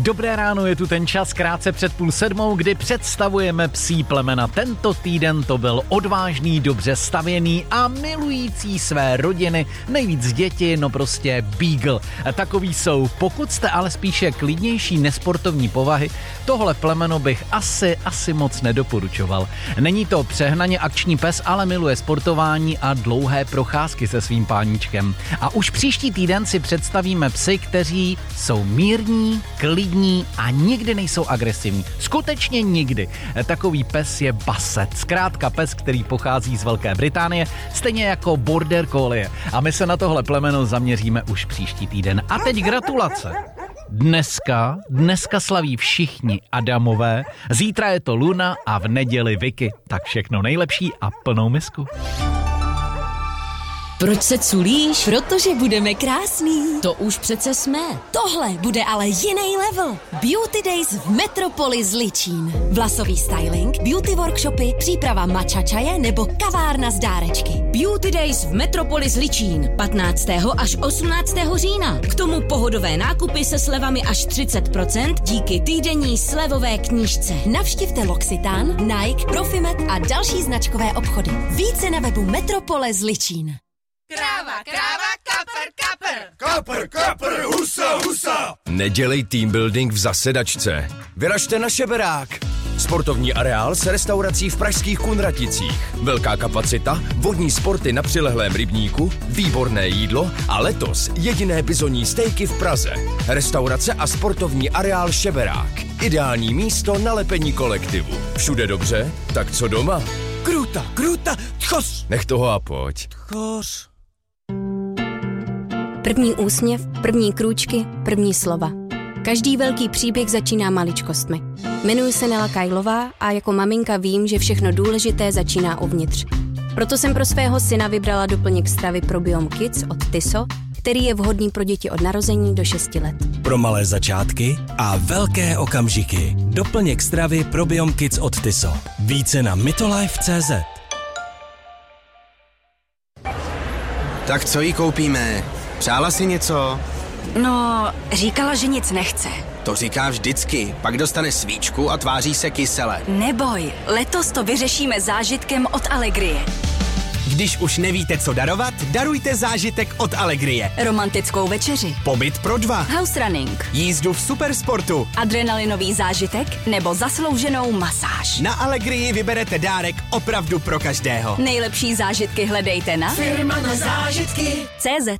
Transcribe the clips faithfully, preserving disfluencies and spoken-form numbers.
Dobré ráno, je tu ten čas krátce před půl sedmou, kdy představujeme psí plemena. Tento týden to byl odvážný, dobře stavěný a milující své rodiny, nejvíc děti, no prostě Beagle. Takový jsou. Pokud jste ale spíše klidnější nesportovní povahy, tohle plemeno bych asi, asi moc nedoporučoval. Není to přehnaně akční pes, ale miluje sportování a dlouhé procházky se svým páníčkem. A už příští týden si představíme psy, kteří jsou mírní, klidní a nikdy nejsou agresivní. Skutečně nikdy. Takový pes je Basset. Zkrátka pes, který pochází z Velké Británie, stejně jako Border Collie. A my se na tohle plemeno zaměříme už příští týden. A teď gratulace. Dneska, dneska slaví všichni Adamové, zítra je to Luna a v neděli Vicky. Tak všechno nejlepší a plnou misku. Proč se culíš? Protože budeme krásný. To už přece jsme. Tohle bude ale jiný level. Beauty Days v Metropolis Ličín. Vlasový styling, beauty workshopy, příprava matcha čaje nebo kavárna z dárečky. Beauty Days v Metropolis Ličín. patnáctého až osmnáctého října. K tomu pohodové nákupy se slevami až třicet procent díky týdenní slevové knížce. Navštivte L'Occitane, Nike, Profimet a další značkové obchody. Více na webu Metropolis Ličín. Kráva, kráva, kapr, kapr. Kapr, kapr, husa, husa. Nedělej team building v zasedačce. Vyražte na Šeberák. Sportovní areál s restaurací v pražských Kunraticích. Velká kapacita, vodní sporty na přilehlém rybníku, výborné jídlo a letos jediné bizonní stejky v Praze. Restaurace a sportovní areál Šeberák. Ideální místo na lepení kolektivu. Všude dobře, tak co doma? Kruta, kruta, tchos. Nech toho a pojď. Tchos. První úsměv, první krůčky, první slova. Každý velký příběh začíná maličkostmi. Jmenuji se Nela Kajlová a jako maminka vím, že všechno důležité začíná uvnitř. Proto jsem pro svého syna vybrala doplněk stravy Probiom Kids od Tyso, který je vhodný pro děti od narození do šesti let. Pro malé začátky a velké okamžiky. Doplněk stravy Probiom Kids od Tyso. Více na mitolife tečka cé zet. Tak co jí koupíme? Přála si něco? No, říkala, že nic nechce. To říká vždycky, pak dostane svíčku a tváří se kysele. Neboj, letos to vyřešíme zážitkem od Allegrie. Když už nevíte, co darovat, darujte zážitek od Allegrie. Romantickou večeři, Pobyt pro dva, house running, jízdu v supersportu, adrenalinový zážitek nebo zaslouženou masáž. Na Allegrii vyberete dárek opravdu pro každého. Nejlepší zážitky hledejte na Firma na zážitky. cé zet.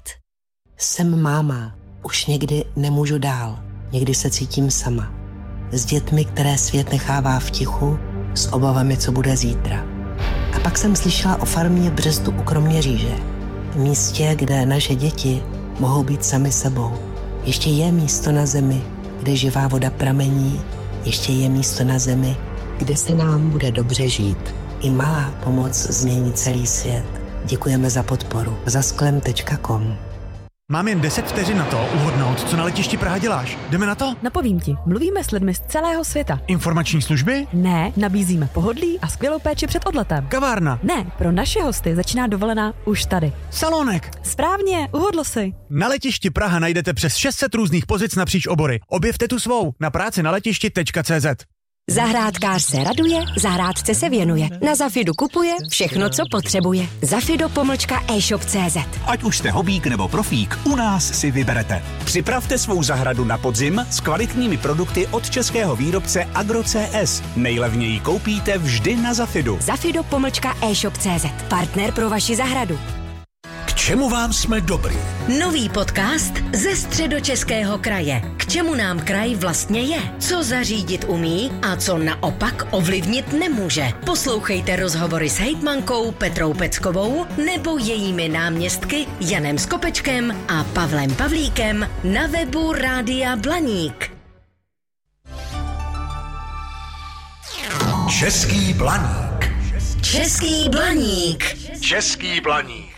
Jsem máma. Už někdy nemůžu dál. Někdy se cítím sama. S dětmi, které svět nechává v tichu, s obavami, co bude zítra. A pak jsem slyšela o farmě v Břestu u Kroměříže. Místě, kde naše děti mohou být sami sebou. Ještě je místo na zemi, kde živá voda pramení. Ještě je místo na zemi, kde se nám bude dobře žít. I malá pomoc změní celý svět. Děkujeme za podporu. zasklem tečka com. Mám jen deset vteřin na to uhodnout, co na letišti Praha děláš. Jdeme na to? Napovím ti, mluvíme s lidmi z celého světa. Informační služby? Ne, nabízíme pohodlí a skvělou péči před odletem. Kavárna? Ne, pro naše hosty začíná dovolená už tady. Salonek? Správně, uhodl si. Na letišti Praha najdete přes šest set různých pozic napříč obory. Objevte tu svou na práci na letišti tečka cé zet. Zahrádkář se raduje, zahrádce se věnuje. Na Zafidu kupuje všechno, co potřebuje. Zafido pomlčka e-shop tečka cé zet. Ať už jste hobík nebo profík, u nás si vyberete. Připravte svou zahradu na podzim s kvalitními produkty od českého výrobce Agro C S. Nejlevněji koupíte vždy na Zafidu. Zafido pomlčka e-shop tečka cé zet. Partner pro vaši zahradu. K čemu vám jsme dobrý? Nový podcast ze Středočeského kraje. K čemu nám kraj vlastně je? Co zařídit umí a co naopak ovlivnit nemůže? Poslouchejte rozhovory s hejtmankou Petrou Peckovou nebo jejími náměstky Janem Skopečkem a Pavlem Pavlíkem na webu Rádia Blaník. Český Blaník. Český Blaník. Český Blaník.